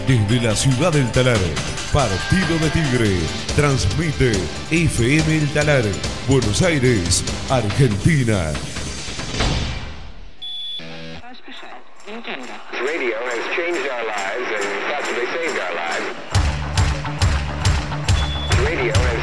Desde la ciudad del Talar, Partido de Tigre, transmite FM El Talar, Buenos Aires, Argentina. Radio has changed our lives and possibly saved our lives. Radio has